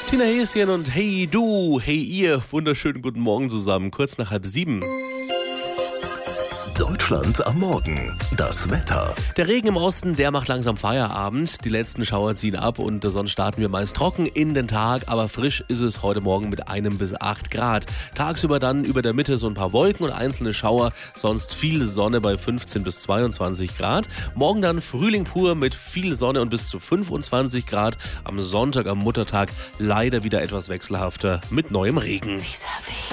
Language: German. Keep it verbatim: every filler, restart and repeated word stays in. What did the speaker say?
Tina Häschen und hey du, hey ihr, wunderschönen guten Morgen zusammen, kurz nach halb sieben. Deutschland am Morgen. Das Wetter. Der Regen im Osten, der macht langsam Feierabend. Die letzten Schauer ziehen ab und sonst starten wir meist trocken in den Tag. Aber frisch ist es heute Morgen mit einem bis acht Grad. Tagsüber dann über der Mitte so ein paar Wolken und einzelne Schauer. Sonst viel Sonne bei fünfzehn bis zweiundzwanzig Grad. Morgen dann Frühling pur mit viel Sonne und bis zu fünfundzwanzig Grad. Am Sonntag, am Muttertag, leider wieder etwas wechselhafter mit neuem Regen.